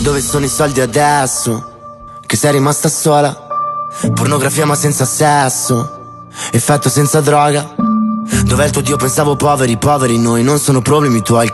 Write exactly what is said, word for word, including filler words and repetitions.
Dove sono i soldi adesso? Che sei rimasta sola? Pornografia ma senza sesso, effetto senza droga. Dov'è il tuo Dio? Pensavo poveri, poveri noi, non sono problemi tuoi.